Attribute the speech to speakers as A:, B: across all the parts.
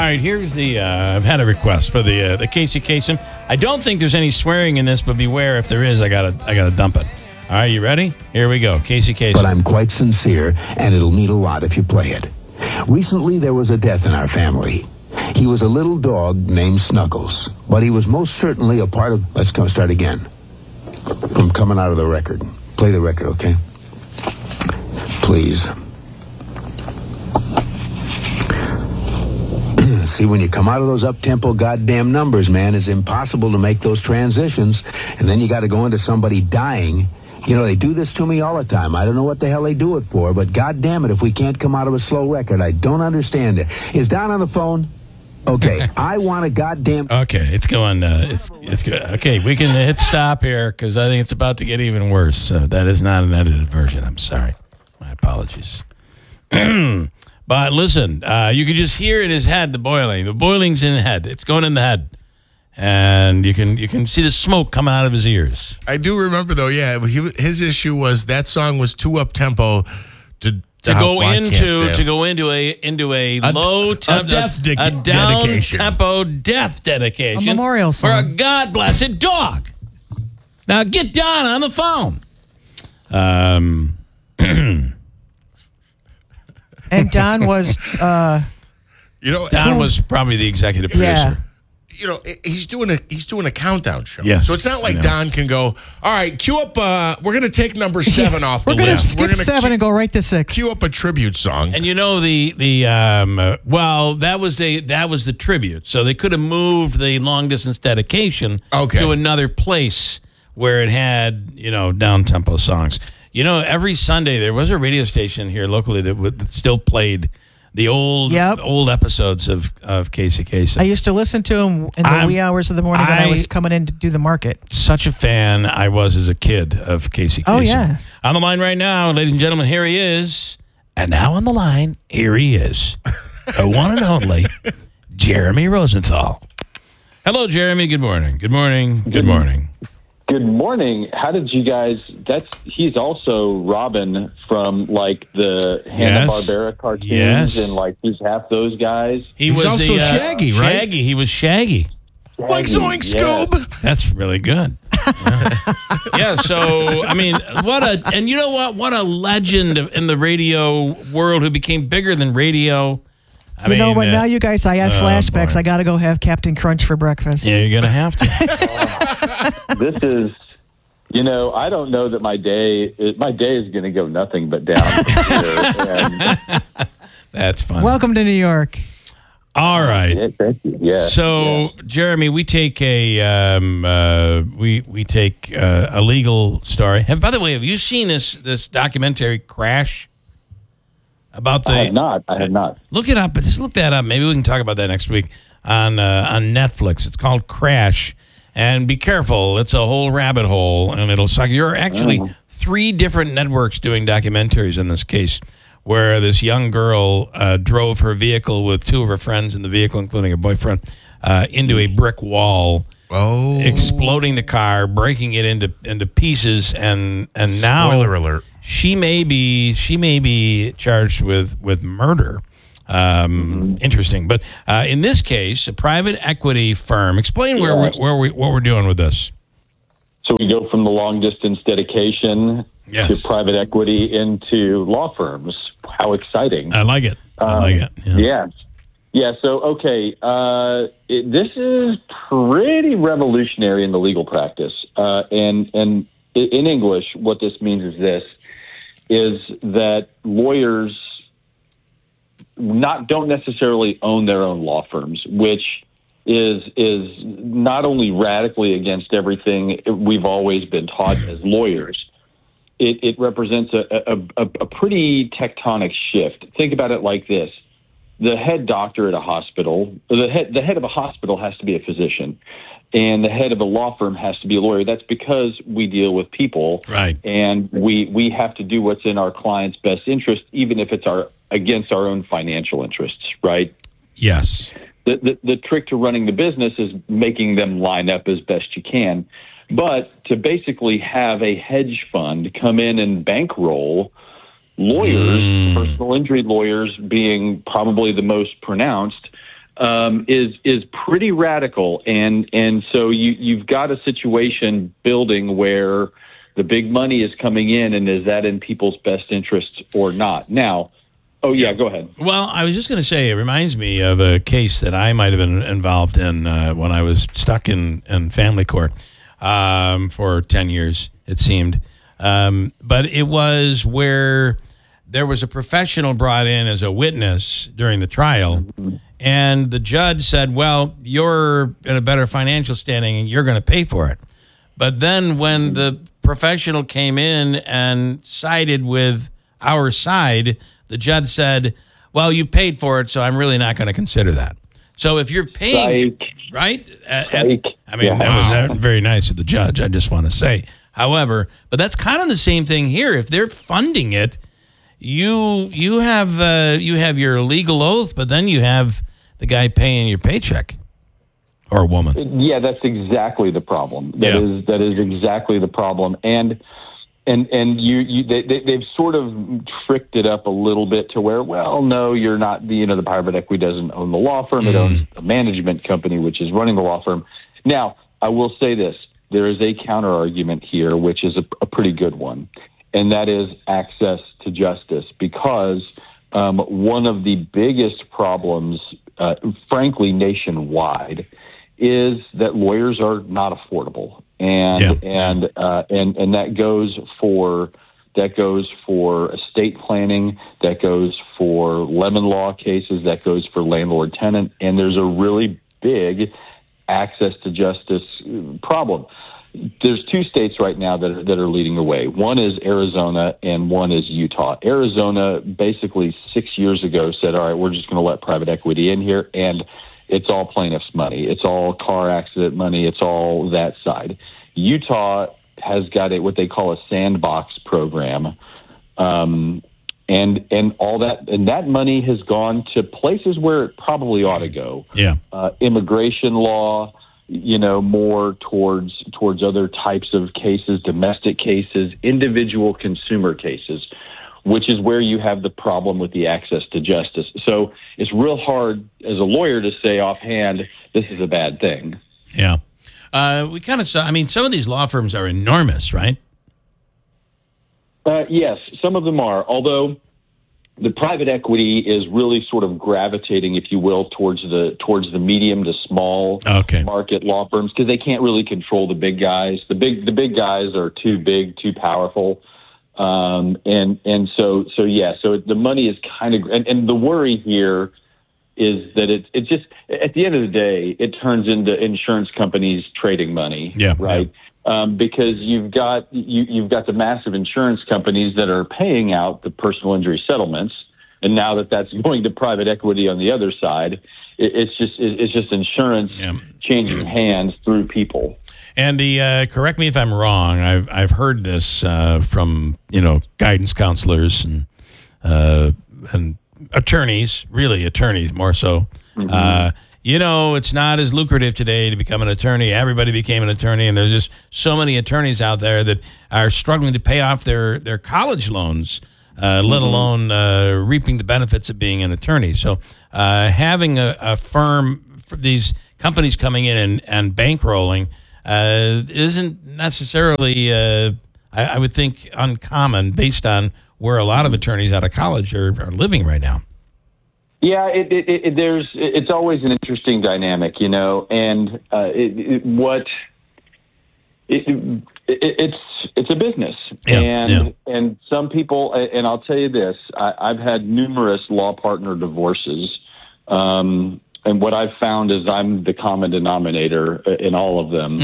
A: right, here's the. I've had a request for the Casey Kasem. I don't think there's any swearing in this, but beware if there is. I gotta dump it. All right, you ready? Here we go, Casey Kasem.
B: But I'm quite sincere, and it'll mean a lot if you play it. Recently, there was a death in our family. He was a little dog named Snuggles, but he was most certainly a part of... Let's start again. I'm coming out of the record. Play the record, okay? Please. See, when you come out of those up-tempo goddamn numbers, man, it's impossible to make those transitions, and then you got to go into somebody dying. You know, they do this to me all the time. I don't know what the hell they do it for, but goddamn it, if we can't come out of a slow record, I don't understand it. Is Don on the phone? Okay, I want a goddamn...
A: Okay, it's going... it's good. Okay, we can hit stop here, because I think it's about to get even worse. So that is not an edited version. I'm sorry. My apologies. But listen, you can just hear in his head the boiling. The boiling's in the head. It's going in the head. And you can see the smoke coming out of his ears.
C: I do remember, though, yeah, his issue was that song was too up-tempo to go into a low tempo, a
A: down tempo death dedication,
D: a memorial song
A: for a God blessed dog. Now get Don on the phone.
D: And Don was,
A: Don was probably the executive producer.
D: Yeah.
C: You know, he's doing a countdown show.
A: Yes,
C: so it's not like Don can go, all right, cue up, we're going to take number 7 off the
D: we're gonna
C: list.
D: Skip 7 and go right to 6.
C: Cue up a tribute song.
A: And you know that was the tribute. So they could have moved the long distance dedication to another place where it had, down tempo songs. You know, every Sunday there was a radio station here locally that still played the old episodes of Casey Kasem.
D: I used to listen to him in the wee hours of the morning when I was coming in to do the market. Such
A: a fan I was as a kid of Casey Kasem.
D: Oh, yeah.
A: On the line right now, ladies and gentlemen, here he is. And now on the line, here he is. The one and only Jeremy Rosenthal. Hello, Jeremy. Good morning. Good morning. Good morning.
E: Good morning. How did you guys... He's also Robin from, the Hanna-Barbera cartoons, and, he's half those guys.
C: He's also Shaggy, right?
A: Shaggy. He was Shaggy.
C: Like Zoink Scoob.
A: That's really good. Yeah, so, I mean, and you know what? What a legend in the radio world who became bigger than radio.
D: But now you guys, I have flashbacks.
A: Boy.
D: I got to go have Captain Crunch for breakfast.
A: Yeah, you're going to have to.
E: This is, I don't know that my day is going to go nothing but down.
A: That's fun.
D: Welcome to New York.
A: All right.
E: Yeah, thank you. Yeah.
A: So, Jeremy, we take a a legal story. By the way, have you seen this documentary Crash? I have not. Look it up. Just look that up. Maybe we can talk about that next week on Netflix. It's called Crash. And be careful. It's a whole rabbit hole, and it'll suck. You're actually 3 different networks doing documentaries in this case, where this young girl drove her vehicle with 2 of her friends in the vehicle, including a boyfriend, into a brick wall, exploding the car, breaking it into pieces, and now...
C: Spoiler alert.
A: She may be charged with murder. Interesting, but in this case, a private equity firm. Explain what we're doing with this.
E: So we go from the long distance dedication to private equity into law firms. How exciting!
A: I like it.
E: Yeah. So this is pretty revolutionary in the legal practice, and in English, what this means is that lawyers don't necessarily own their own law firms, which is not only radically against everything we've always been taught as lawyers. It represents a pretty tectonic shift. Think about it like this: the head doctor at a hospital, the head of a hospital has to be a physician. And the head of a law firm has to be a lawyer. That's because we deal with people,
A: right?
E: And we have to do what's in our client's best interest, even if it's against our own financial interests, right?
A: Yes.
E: The trick to running the business is making them line up as best you can. But to basically have a hedge fund come in and bankroll lawyers, personal injury lawyers being probably the most pronounced, is pretty radical, and so you've got a situation building where the big money is coming in, and is that in people's best interests or not? Now, go ahead.
A: Well, I was just going to say, it reminds me of a case that I might have been involved in when I was stuck in family court for 10 years, it seemed. But it was where there was a professional brought in as a witness during the trial, mm-hmm. and the judge said, well, you're in a better financial standing and you're going to pay for it. But then when the professional came in and sided with our side, the judge said, well, you paid for it, so I'm really not going to consider that. So if you're paying, right? That was very nice of the judge, I just want to say. However, but that's kind of the same thing here. If they're funding it, you have your legal oath, but then you have the guy paying your paycheck. Or a woman.
E: Yeah, that's exactly the problem. That is exactly the problem. And they've sort of tricked it up a little bit to where, well, no, you're not. The private equity doesn't own the law firm; it owns a management company which is running the law firm. Now, I will say this: there is a counter argument here, which is a pretty good one, and that is access to justice, because one of the biggest problems, frankly, nationwide, is that lawyers are not affordable, and that goes for estate planning, that goes for lemon law cases, that goes for landlord tenant, and there's a really big access to justice problem. There's two states right now that are leading the way. One is Arizona and one is Utah. Arizona basically 6 years ago said, all right, we're just going to let private equity in here, and it's all plaintiff's money. It's all car accident money. It's all that side. Utah has got what they call a sandbox program, and all that. And that money has gone to places where it probably ought to go.
A: Yeah,
E: immigration law. More towards other types of cases, domestic cases, individual consumer cases, which is where you have the problem with the access to justice. So it's real hard as a lawyer to say offhand, this is a bad thing.
A: Yeah. We kind of saw, some of these law firms are enormous, right?
E: Yes, some of them are, although the private equity is really sort of gravitating, if you will, towards the medium to small market law firms, because they can't really control the big guys. The big guys are too big, too powerful. So the money is kind of, and the worry here is that it just, at the end of the day, it turns into insurance companies trading money.
A: Yeah.
E: Right. Yeah. Because you've got the massive insurance companies that are paying out the personal injury settlements, and now that's going to private equity on the other side, it's just insurance changing hands through people.
A: And the correct me if I'm wrong, I've heard this from guidance counselors and attorneys, really attorneys more so. Mm-hmm. It's not as lucrative today to become an attorney. Everybody became an attorney, and there's just so many attorneys out there that are struggling to pay off their college loans, let alone reaping the benefits of being an attorney. So having a firm, for these companies coming in and bankrolling isn't necessarily, I would think, uncommon based on where a lot of attorneys out of college are living right now.
E: Yeah, it's always an interesting dynamic, and it's a business, and some people, and I'll tell you this, I've had numerous law partner divorces, and what I've found is I'm the common denominator in all of them,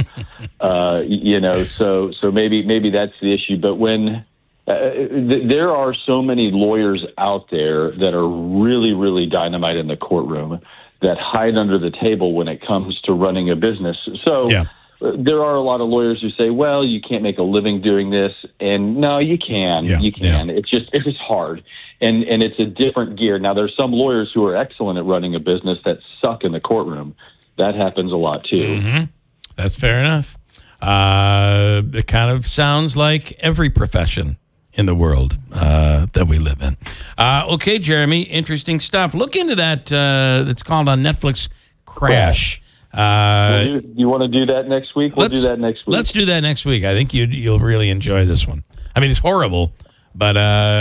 E: so maybe that's the issue, but when there are so many lawyers out there that are really, really dynamite in the courtroom that hide under the table when it comes to running a business. So there are a lot of lawyers who say, well, you can't make a living doing this. And no, you can. You can. Yeah. It's just hard. And it's a different gear. Now, there's some lawyers who are excellent at running a business that suck in the courtroom. That happens a lot, too.
A: Mm-hmm. That's fair enough. It kind of sounds like every profession in the world that we live in. Okay, Jeremy, interesting stuff. Look into that. That's called on Netflix, Crash.
E: You want to do that next week? We'll do that next week.
A: Let's do that next week. I think you'll really enjoy this one. I mean, it's horrible, but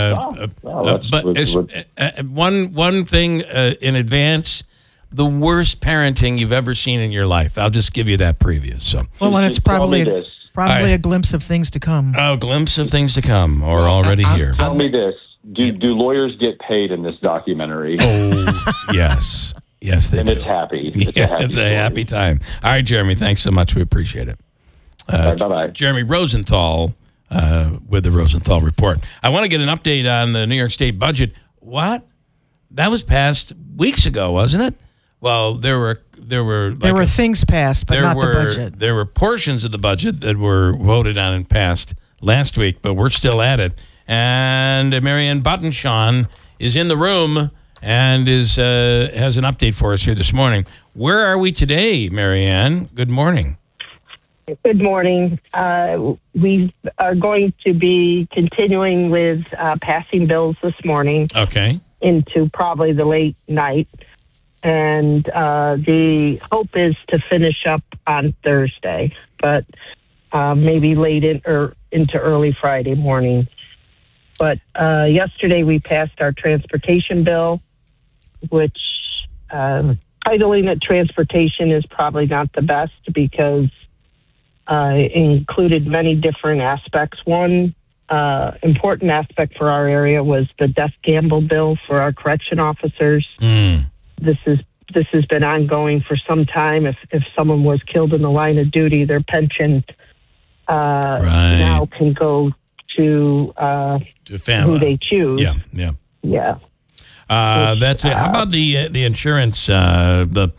A: one thing in advance. The worst parenting you've ever seen in your life. I'll just give you that preview. So,
D: well, and it's probably a glimpse of things to come.
A: Oh, glimpse of things to come, or already here.
E: Tell me this: do lawyers get paid in this documentary?
A: Oh, yes, yes, they
E: and
A: do.
E: It's happy.
A: It's a happy time. All right, Jeremy, thanks so much. We appreciate it.
E: Bye-bye.
A: Jeremy Rosenthal with the Rosenthal Report. I want to get an update on the New York State budget. What? That was passed weeks ago, wasn't it? Well, there were
D: things passed, but not the budget.
A: There were portions of the budget that were voted on and passed last week, but we're still at it. And Marianne Buttonshaw is in the room and has an update for us here this morning. Where are we today, Marianne? Good morning.
F: Good morning. We are going to be continuing with passing bills this morning.
A: Okay.
F: Into probably the late night. And the hope is to finish up on Thursday, but maybe late into early Friday morning. But yesterday we passed our transportation bill, which titling it transportation is probably not the best because it included many different aspects. One important aspect for our area was the death gamble bill for our correction officers. This has been ongoing for some time. If someone was killed in the line of duty, their pension now can go to who they choose.
A: Yeah. That's it. How about the insurance? The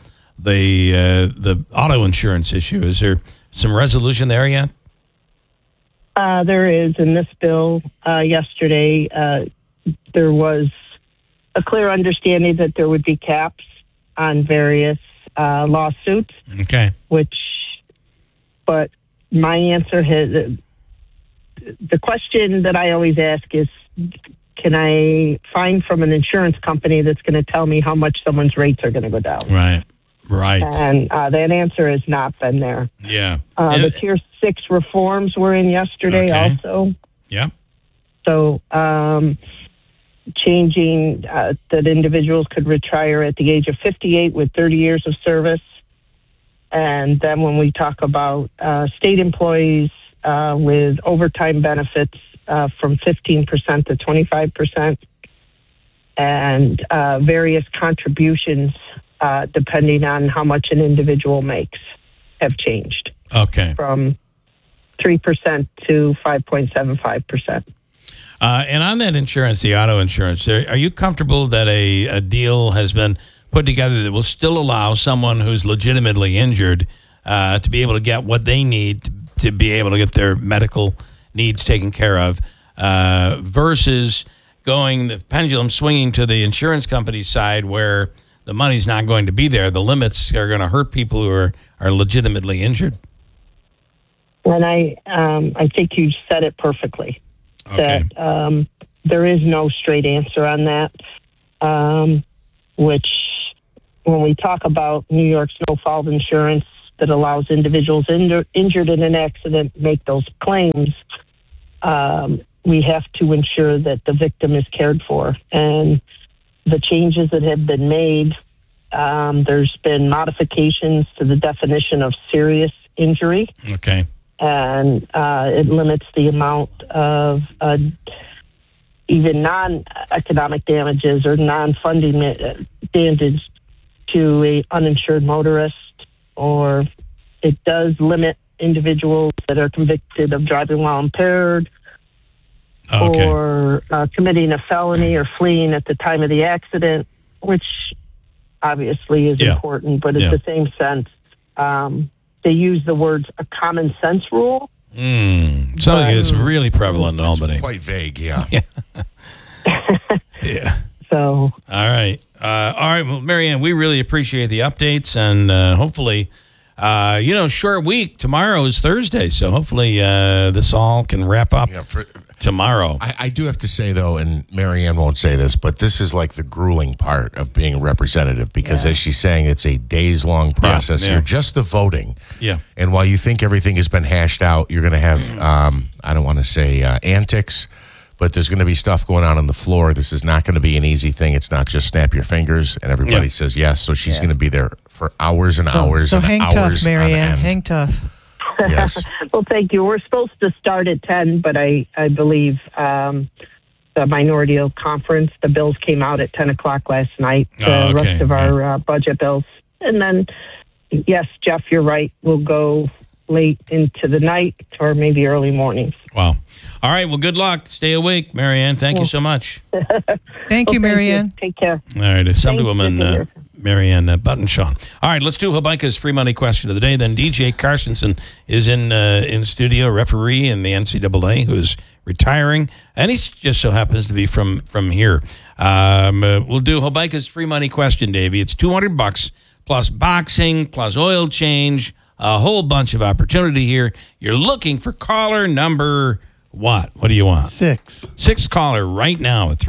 A: auto insurance issue. Is there some resolution there yet?
F: There is in this bill. Yesterday, there was a clear understanding that there would be caps on various lawsuits.
A: Okay.
F: But my answer the question that I always ask is, can I find from an insurance company that's going to tell me how much someone's rates are going to go down?
A: Right.
F: And that answer has not been there.
A: Yeah.
F: The Tier 6 reforms were in yesterday also.
A: Yeah.
F: So, changing that individuals could retire at the age of 58 with 30 years of service. And then when we talk about state employees with overtime benefits from 15% to 25%, and various contributions depending on how much an individual makes have changed.
A: Okay.
F: From 3% to 5.75%.
A: And on that insurance, the auto insurance, are you comfortable that a deal has been put together that will still allow someone who's legitimately injured to be able to get what they need to be able to get their medical needs taken care of versus going the pendulum swinging to the insurance company's side where the money's not going to be there? The limits are going to hurt people who are legitimately injured.
F: And I think you said it perfectly.
A: Okay.
F: That there is no straight answer on that, which when we talk about New York's no-fault insurance that allows individuals injured in an accident make those claims, we have to ensure that the victim is cared for. And the changes that have been made, there's been modifications to the definition of serious injury.
A: Okay.
F: And it limits the amount of even non-economic damages or non-funding damage to a uninsured motorist, or it does limit individuals that are convicted of driving while impaired or committing a felony or fleeing at the time of the accident, which obviously is important, but it's the same sense. They use the words a common sense rule.
A: Something that's really prevalent in Albany.
C: Quite vague, yeah.
A: Yeah.
F: So.
A: All right. Well, Marianne, we really appreciate the updates, and hopefully, short week. Tomorrow is Thursday, so hopefully this all can wrap up.
C: Yeah,
A: tomorrow.
C: I do have to say, though, and Marianne won't say this, but this is like the grueling part of being a representative because, as she's saying, it's a days-long process. You're just the voting.
A: Yeah.
C: And while you think everything has been hashed out, you're going to have, I don't want to say antics, but there's going to be stuff going on the floor. This is not going to be an easy thing. It's not just snap your fingers and everybody says yes. So she's going to be there for hours and hours
D: so
C: and
D: hang
C: hours.
D: Tough, Marianne. Hang tough.
C: Yes.
F: Well, thank you. We're supposed to start at 10, but I believe the minority conference, the bills came out at 10 o'clock last night, the rest of our budget bills. And then, yes, Jeff, you're right. We'll go late into the night or maybe early mornings.
A: Wow. All right. Well, good luck. Stay awake, Marianne. Thank you so much.
D: Thank you, Marianne.
F: Take care.
A: All right. Assemblywoman Marianne Buttonshaw. All right. Let's do Habaika's free money question of the day. Then DJ Carstensen is in studio, referee in the NCAA, who is retiring, and he just so happens to be from here. We'll do Habaika's free money question, Davey. It's $200 plus boxing plus oil change. A whole bunch of opportunity here. You're looking for caller number what? What do you want?
G: 6.
A: 6 caller right now at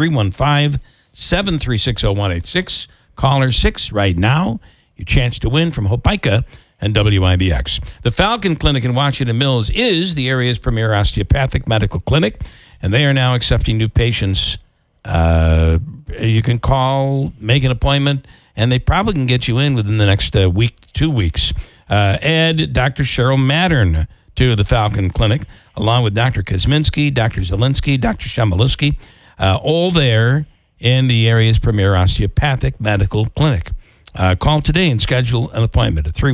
A: 315-736-0186. Caller 6 right now. Your chance to win from Habaika and WIBX. The Falcon Clinic in Washington Mills is the area's premier osteopathic medical clinic, and they are now accepting new patients. You can call, make an appointment, and they probably can get you in within the next week, 2 weeks. Add Dr. Cheryl Mattern to the Falcon Clinic, along with Dr. Kosminski, Dr. Zielinski, Dr. Shamboliski, all there in the area's premier osteopathic medical clinic. Call today and schedule an appointment at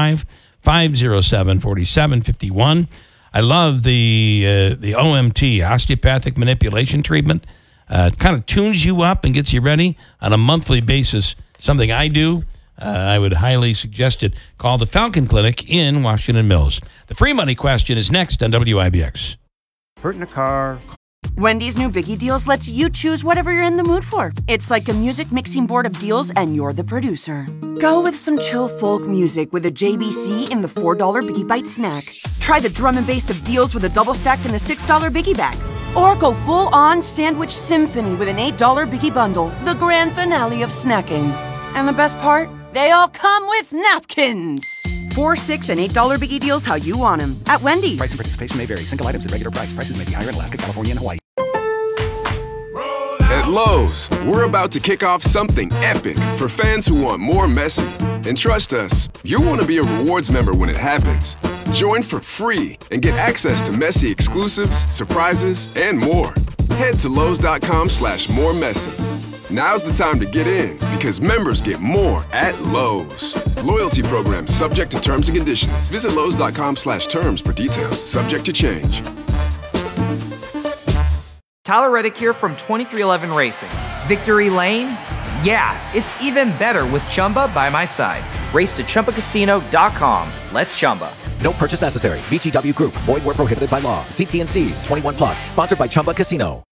A: 315-507-4751. I love the OMT, osteopathic manipulation treatment. It kind of tunes you up and gets you ready on a monthly basis, something I do. I would highly suggest it. Call the Falcon Clinic in Washington Mills. The free money question is next on WIBX.
H: Hurt in a car.
I: Wendy's new Biggie Deals lets you choose whatever you're in the mood for. It's like a music mixing board of deals, and you're the producer. Go with some chill folk music with a JBC in the $4 Biggie Bite snack. Try the drum and bass of deals with a double stack in the $6 Biggie Bag. Or go full-on sandwich symphony with an $8 Biggie Bundle, the grand finale of snacking. And the best part? They all come with napkins. $4, $6, and $8 Biggie Deals how you want them at Wendy's.
H: Price and participation may vary. Single items at regular price. Prices may be higher in Alaska, California, and Hawaii.
J: At Lowe's, we're about to kick off something epic for fans who want more Messi. And trust us, you'll want to be a rewards member when it happens. Join for free and get access to Messi exclusives, surprises, and more. Head to Lowe's.com/moremessy. Now's the time to get in because members get more at Lowe's. Loyalty program subject to terms and conditions. Visit Lowe's.com/terms for details. Subject to change.
K: Tyler Reddick here from 2311 Racing. Victory Lane? Yeah, it's even better with Chumba by my side. Race to ChumbaCasino.com. Let's Chumba.
L: No purchase necessary. VGW Group. Void where prohibited by law. See T&Cs. 21+. Sponsored by Chumba Casino.